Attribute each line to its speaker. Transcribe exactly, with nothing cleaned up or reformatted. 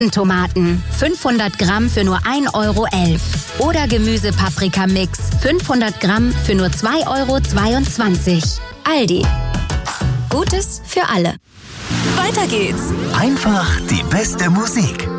Speaker 1: Tomaten, fünfhundert Gramm für nur ein Euro elf. Oder Gemüse-Paprika-Mix, fünfhundert Gramm für nur zwei Euro zweiundzwanzig. Aldi. Gutes für alle. Weiter geht's.
Speaker 2: Einfach die beste Musik.